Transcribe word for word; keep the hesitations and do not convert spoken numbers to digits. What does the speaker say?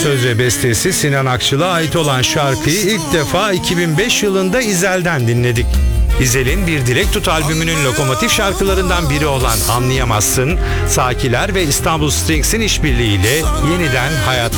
söz ve bestesi Sinan Akçıl'a ait olan şarkıyı ilk defa iki bin beş yılında İzel'den dinledik. İzel'in Bir Dilek Tut albümünün lokomotif şarkılarından biri olan Anlayamazsın, Sakiler ve İstanbul Strings'in işbirliğiyle yeniden hayat